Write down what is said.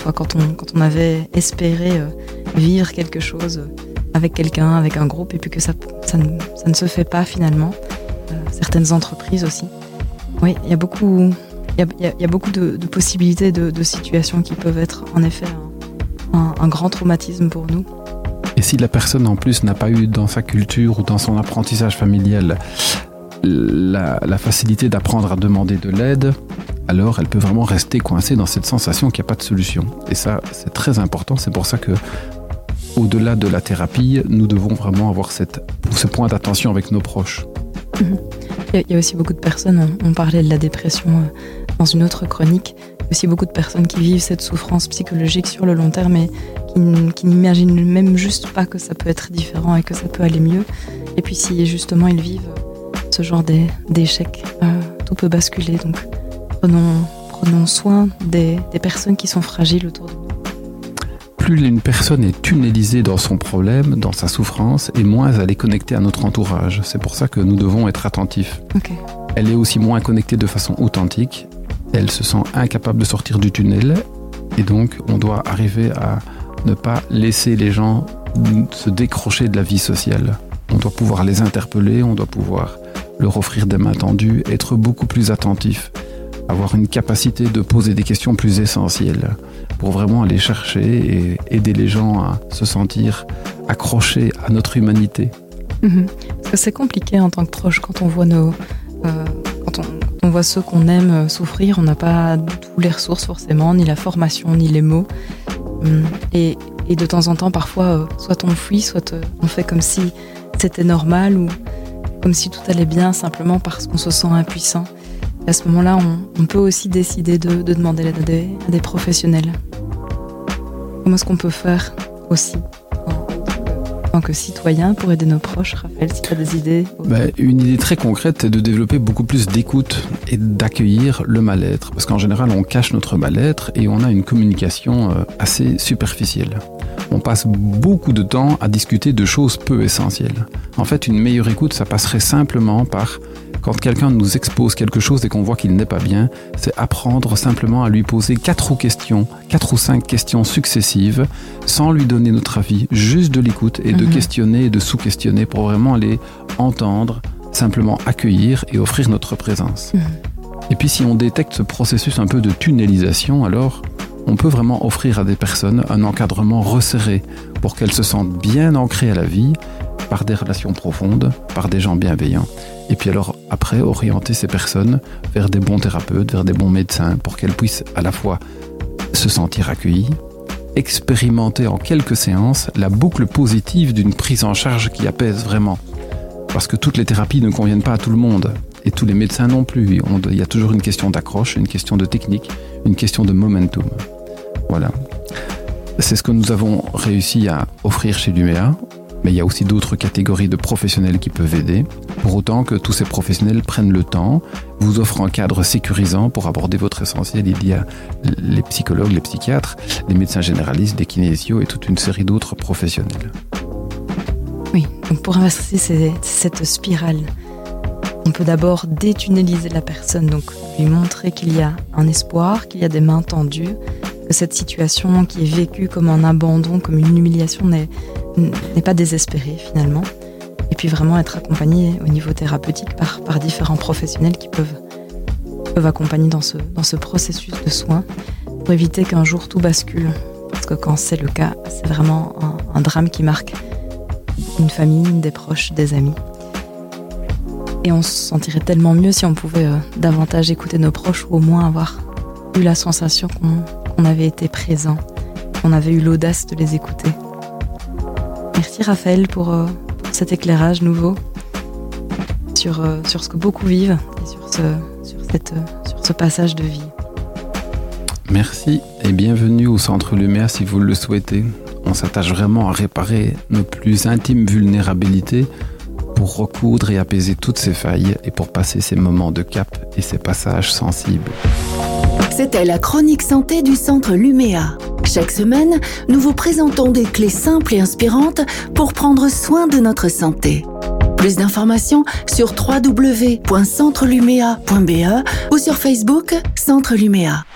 parfois quand on avait espéré vivre quelque chose avec quelqu'un, avec un groupe, et puis que ça ne se fait pas finalement. Certaines entreprises aussi. Oui, il y a beaucoup de possibilités de situations qui peuvent être en effet un grand traumatisme pour nous. Et si la personne en plus n'a pas eu dans sa culture ou dans son apprentissage familial la facilité d'apprendre à demander de l'aide, alors elle peut vraiment rester coincée dans cette sensation qu'il n'y a pas de solution. Et ça, c'est très important. C'est pour ça que, au-delà de la thérapie, nous devons vraiment avoir ce point d'attention avec nos proches. Il y a aussi beaucoup de personnes, on parlait de la dépression dans une autre chronique, il y a aussi beaucoup de personnes qui vivent cette souffrance psychologique sur le long terme et qui n'imaginent même juste pas que ça peut être différent et que ça peut aller mieux. Et puis si justement ils vivent ce genre d'échecs, tout peut basculer. Donc prenons soin des personnes qui sont fragiles autour de nous. Plus une personne est tunnelisée dans son problème, dans sa souffrance, et moins elle est connectée à notre entourage. C'est pour ça que nous devons être attentifs. Okay. Elle est aussi moins connectée de façon authentique. Elle se sent incapable de sortir du tunnel. Et donc, on doit arriver à ne pas laisser les gens se décrocher de la vie sociale. On doit pouvoir les interpeller, on doit pouvoir leur offrir des mains tendues, être beaucoup plus attentif, avoir une capacité de poser des questions plus essentielles pour vraiment aller chercher et aider les gens à se sentir accrochés à notre humanité. Parce que c'est compliqué en tant que proche quand on voit quand on voit ceux qu'on aime souffrir, on n'a pas du tout les ressources forcément, ni la formation, ni les mots. Et de temps en temps, parfois, soit on fuit, soit on fait comme si c'était normal ou comme si tout allait bien simplement parce qu'on se sent impuissant. Et à ce moment-là, on peut aussi décider de demander l'aide à des professionnels. Comment est-ce qu'on peut faire aussi en tant que citoyen pour aider nos proches, Raphaël, si tu as des idées? Une idée très concrète, c'est de développer beaucoup plus d'écoute et d'accueillir le mal-être. Parce qu'en général, on cache notre mal-être et on a une communication assez superficielle. On passe beaucoup de temps à discuter de choses peu essentielles. En fait, une meilleure écoute, ça passerait simplement par, quand quelqu'un nous expose quelque chose et qu'on voit qu'il n'est pas bien, c'est apprendre simplement à lui poser 4 ou 5 questions successives, sans lui donner notre avis, juste de l'écoute et de questionner et de sous-questionner pour vraiment les entendre, simplement accueillir et offrir notre présence. Et puis si on détecte ce processus un peu de tunnelisation, alors on peut vraiment offrir à des personnes un encadrement resserré pour qu'elles se sentent bien ancrées à la vie, par des relations profondes, par des gens bienveillants. Et puis alors, après, orienter ces personnes vers des bons thérapeutes, vers des bons médecins, pour qu'elles puissent à la fois se sentir accueillies, expérimenter en quelques séances la boucle positive d'une prise en charge qui apaise vraiment. Parce que toutes les thérapies ne conviennent pas à tout le monde, et tous les médecins non plus. Il y a toujours une question d'accroche, une question de technique, une question de momentum. Voilà. C'est ce que nous avons réussi à offrir chez Lumea. Mais il y a aussi d'autres catégories de professionnels qui peuvent aider, pour autant que tous ces professionnels prennent le temps, vous offrent un cadre sécurisant pour aborder votre essentiel. Il y a les psychologues, les psychiatres, les médecins généralistes, les kinésios et toute une série d'autres professionnels. Oui, donc pour inverser cette spirale, on peut d'abord détunneliser la personne, donc lui montrer qu'il y a un espoir, qu'il y a des mains tendues, que cette situation qui est vécue comme un abandon, comme une humiliation n'est pas désespérée finalement. Et puis vraiment être accompagné au niveau thérapeutique par différents professionnels qui peuvent accompagner dans ce processus de soins pour éviter qu'un jour tout bascule. Parce que quand c'est le cas, c'est vraiment un drame qui marque une famille, des proches, des amis. Et on se sentirait tellement mieux si on pouvait davantage écouter nos proches ou au moins avoir eu la sensation qu'on avait été présent, qu'on avait eu l'audace de les écouter. Merci Raphaël pour cet éclairage nouveau sur ce que beaucoup vivent et sur ce passage de vie. Merci et bienvenue au Centre Lumea si vous le souhaitez. On s'attache vraiment à réparer nos plus intimes vulnérabilités pour recoudre et apaiser toutes ces failles et pour passer ces moments de cap et ces passages sensibles. C'était la chronique santé du Centre Lumea. Chaque semaine, nous vous présentons des clés simples et inspirantes pour prendre soin de notre santé. Plus d'informations sur www.centrelumea.be ou sur Facebook Centre Lumea.